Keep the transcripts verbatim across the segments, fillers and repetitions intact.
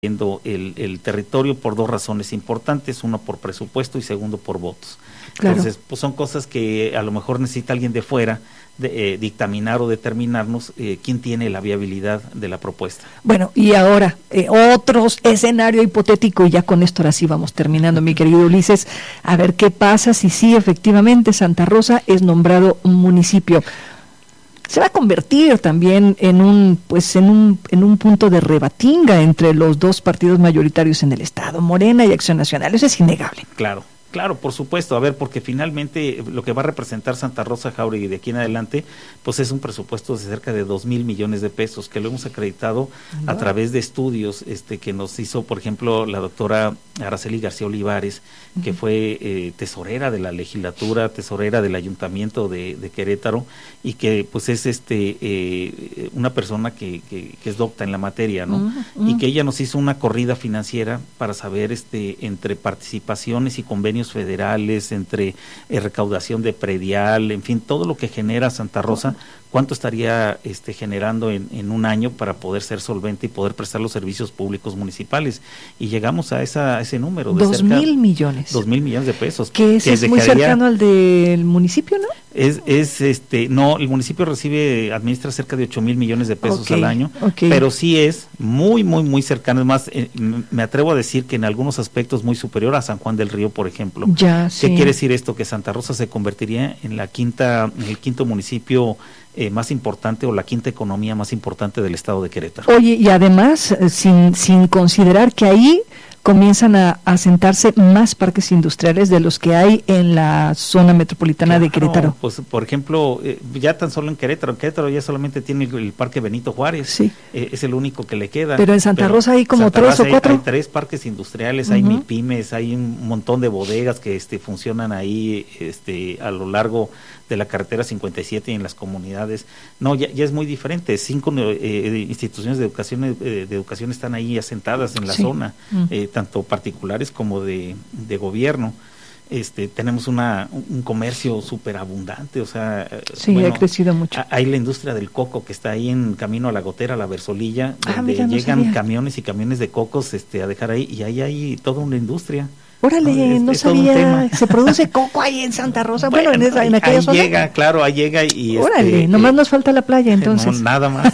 El, el territorio por dos razones importantes, uno por presupuesto y segundo por votos. Claro. Entonces, pues son cosas que a lo mejor necesita alguien de fuera de, eh, dictaminar o determinarnos eh, quién tiene la viabilidad de la propuesta. Bueno, y ahora, eh, otro escenario hipotético, y ya con esto ahora sí vamos terminando, mi querido Ulises, a ver qué pasa si sí efectivamente Santa Rosa es nombrado un municipio. Se va a convertir también en un pues en un en un punto de rebatinga entre los dos partidos mayoritarios en el estado, Morena y Acción Nacional. Eso es innegable. Claro. Claro, por supuesto, a ver, porque finalmente lo que va a representar Santa Rosa Jáuregui de aquí en adelante, pues es un presupuesto de cerca de dos mil millones de pesos, que lo hemos acreditado no. a través de estudios este que nos hizo, por ejemplo, la doctora Araceli García Olivares, uh-huh. que fue eh, tesorera de la legislatura, tesorera del ayuntamiento de, de Querétaro, y que pues es este eh, una persona que, que, que es docta en la materia, ¿no? Uh-huh. Y que ella nos hizo una corrida financiera para saber este entre participaciones y convenios federales, entre eh, recaudación de predial, en fin, todo lo que genera Santa Rosa, cuánto estaría este generando en, en un año para poder ser solvente y poder prestar los servicios públicos municipales. Y llegamos a, esa, a ese número de dos cerca, mil millones. Dos mil millones de pesos. Que es, que es muy cercano al del municipio, ¿no? Es, es este, no, el municipio recibe, administra cerca de ocho mil millones de pesos okay, al año, okay. pero sí es muy, muy, muy cercano. Es más, eh, me atrevo a decir que en algunos aspectos muy superior a San Juan del Río, por ejemplo. Ya, ¿Qué sí. quiere decir esto? Que Santa Rosa se convertiría en la quinta, en el quinto municipio eh, más importante o la quinta economía más importante del estado de Querétaro. Oye, y además, eh, sin, sin considerar que ahí comienzan a asentarse más parques industriales de los que hay en la zona metropolitana claro, de Querétaro. Pues, por ejemplo, eh, ya tan solo en Querétaro, en Querétaro ya solamente tiene el, el Parque Benito Juárez, sí. eh, es el único que le queda. Pero en Santa Pero Rosa hay como tres o cuatro. Hay, hay tres parques industriales, uh-huh. hay MIPIMES, hay un montón de bodegas que este, funcionan ahí este, a lo largo de la carretera cincuenta y siete y en las comunidades. No, ya, ya es muy diferente. Cinco eh, instituciones de educación eh, de educación están ahí asentadas en la sí. zona, uh-huh. eh, tanto particulares como de, de gobierno. Este, tenemos una un comercio súper abundante, o sea, sí, bueno, ha crecido mucho. Hay la industria del coco que está ahí en camino a la Gotera, a la Versolilla, ah, donde mira, no llegan sabía. camiones y camiones de cocos este, a dejar ahí, y ahí hay toda una industria. Órale, no, es, no es sabía, se produce coco ahí en Santa Rosa, bueno, bueno en, esa, en aquella ahí zona. llega, claro, ahí llega y... Órale, este, nomás eh, nos falta la playa entonces. No, nada más.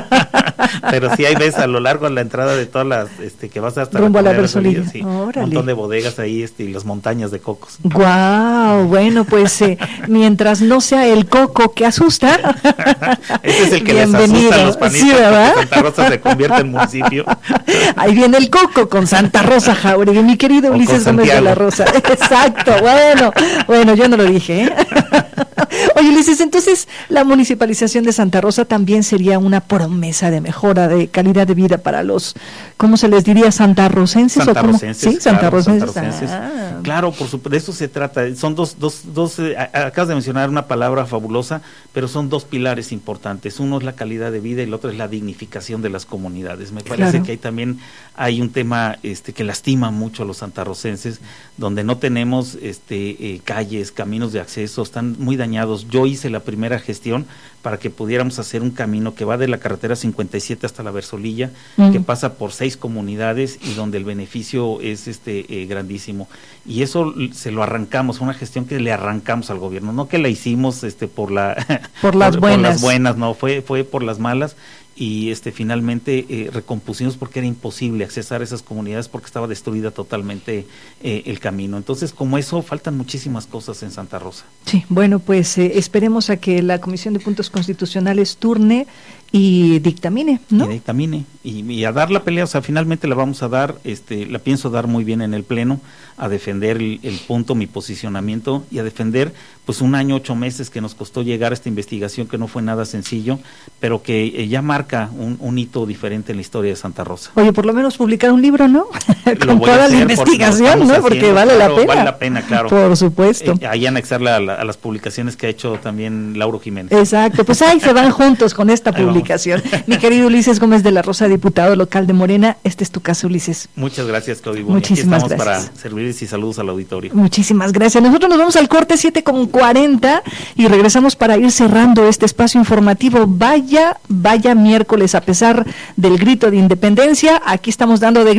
Pero sí hay veces a lo largo de la entrada de todas las, este, que vas hasta rumbo la a la Versolilla, sí, un montón de bodegas ahí, este, y las montañas de cocos. Guau, bueno, pues eh, mientras no sea el coco que asusta. Ese es el que bienvenido. Les asusta a los panistas, sí, ¿verdad? Santa Rosa se convierte en municipio. Ahí viene el coco con Santa Rosa Jáuregui, mi querido Ulises Gómez de la Rosa. Exacto, bueno, bueno, yo no lo dije, ¿eh? Oye, Ulises, entonces la municipalización de Santa Rosa también sería una promesa de mejora de calidad de vida para los, ¿cómo se les diría? ¿Santarrocenses? Santarrocenses, ¿o cómo? Sí, claro, santarrocenses. santarrocenses. Ah. Claro, por supuesto, de eso se trata. Son dos, dos, dos eh, acabas de mencionar una palabra fabulosa, pero son dos pilares importantes. Uno es la calidad de vida y el otro es la dignificación de las comunidades. Me parece claro. que ahí también hay un tema este que lastima mucho a los santarrocenses, donde no tenemos este eh, calles, caminos de acceso, están muy dañados. Yo hice la primera gestión para que pudiéramos hacer un camino que va de la carretera cincuenta y siete hasta la Versolilla, uh-huh. que pasa por seis comunidades y donde el beneficio es este eh, grandísimo. Y eso se lo arrancamos, una gestión que le arrancamos al gobierno, no que la hicimos este por la por las por, buenas, por las buenas, no, fue fue por las malas. Y este finalmente eh, recompusimos porque era imposible accesar a esas comunidades porque estaba destruida totalmente eh, el camino. Entonces, como eso, faltan muchísimas cosas en Santa Rosa. Sí, bueno, pues eh, esperemos a que la Comisión de Puntos Constitucionales turne y dictamine, ¿no? Y dictamine, y, y a dar la pelea, o sea, finalmente la vamos a dar, este, la pienso dar muy bien en el Pleno, a defender el, el punto, mi posicionamiento, y a defender, pues, un año, ocho meses que nos costó llegar a esta investigación, que no fue nada sencillo, pero que eh, ya marca un, un hito diferente en la historia de Santa Rosa. Oye, por lo menos publicar un libro, ¿no? Con toda la investigación, porque ¿no? Porque haciendo, vale claro, la pena. Vale la pena, claro. Por supuesto. Eh, ahí anexarla a, la, a las publicaciones que ha hecho también Lauro Jiménez. Exacto, pues ahí se van juntos con esta publicación. Mi querido Ulises Gómez de la Rosa, diputado local de Morena, este es tu caso, Ulises. Muchas gracias, Claudio. Muchísimas Aquí estamos gracias. para servirles y saludos al auditorio. Muchísimas gracias. Nosotros nos vamos al corte siete con cuarenta y regresamos para ir cerrando este espacio informativo. Vaya, vaya miércoles, a pesar del grito de independencia, aquí estamos dando de